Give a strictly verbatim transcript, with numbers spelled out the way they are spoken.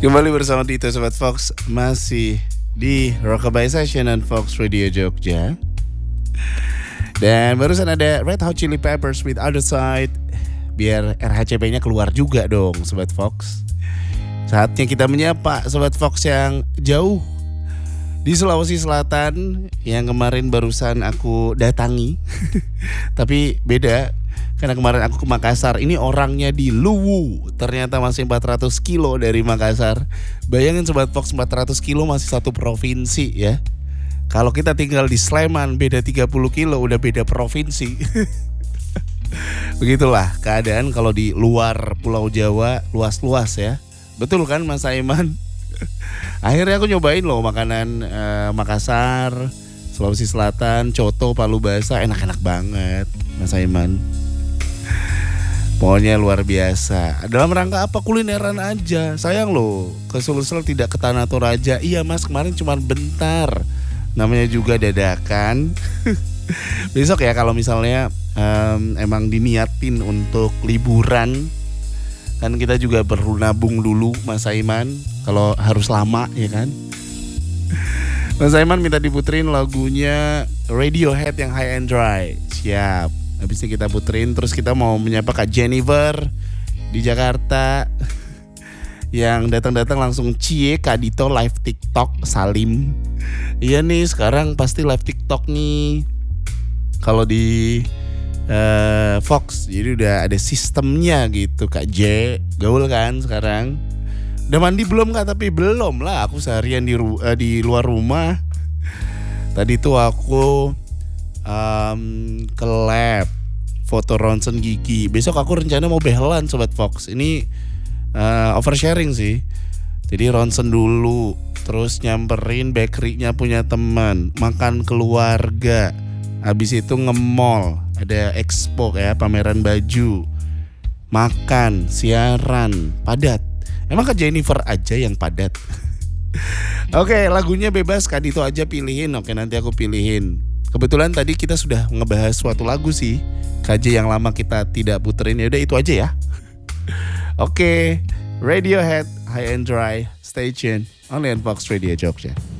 Kembali bersama Dito Sobat Fox, masih di Rockabye Session on Fox Radio Jogja. Dan barusan ada Red Hot Chili Peppers with Other Side. Biar R H C P-nya keluar juga dong Sobat Fox. Saatnya kita menyapa Sobat Fox yang jauh di Sulawesi Selatan, yang kemarin barusan aku datangi. Tapi beda, karena kemarin aku ke Makassar. Ini orangnya di Luwu, ternyata masih empat ratus kilo dari Makassar. Bayangin Sobat Fox, empat ratus kilo masih satu provinsi ya. Kalau kita tinggal di Sleman, beda tiga puluh kilo udah beda provinsi. Begitulah keadaan kalau di luar Pulau Jawa, luas-luas ya. Betul kan Mas Aiman? Akhirnya aku nyobain loh makanan uh, Makassar, Sulawesi Selatan, coto, palu basah, enak-enak banget Mas Aiman. Pokoknya luar biasa. Dalam rangka apa? Kulineran aja. Sayang loh ke Sulsel tidak ke Tanah Toraja. Iya Mas, kemarin cuma bentar. Namanya juga dadakan. Besok ya kalau misalnya um, emang diniatin untuk liburan, kan kita juga perlu nabung dulu Mas Aiman. Kalau harus lama ya kan. Mas Aiman minta diputerin lagunya Radiohead yang High and Dry. Siap. Habis ini kita puterin. Terus kita mau menyapa Kak Jennifer di Jakarta, yang datang-datang langsung cie Kak Dito live TikTok. Salim. Iya nih sekarang pasti live TikTok nih kalau di uh, Fox. Jadi udah ada sistemnya gitu Kak J. Gaul kan sekarang. Udah mandi belum Kak? Tapi belum lah, aku seharian di, ru- uh, di luar rumah. Tadi tuh aku um, ke lab foto ronsen gigi. Besok aku rencana mau behelan Sobat Fox. Ini uh, oversharing sih. Jadi ronsen dulu, terus nyamperin bakery-nya punya teman, makan keluarga. Habis itu nge-mall, ada expo ya, pameran baju, makan, siaran, padat. Emang Kak Jennifer aja yang padat? Oke, lagunya bebas Kak Dito aja pilihin. Oke, nanti aku pilihin. Kebetulan tadi kita sudah ngebahas suatu lagu sih K J yang lama kita tidak puterin. Ya udah itu aja ya. Oke, Radiohead High and Dry. Stay tuned only on Fox Radio Jogja.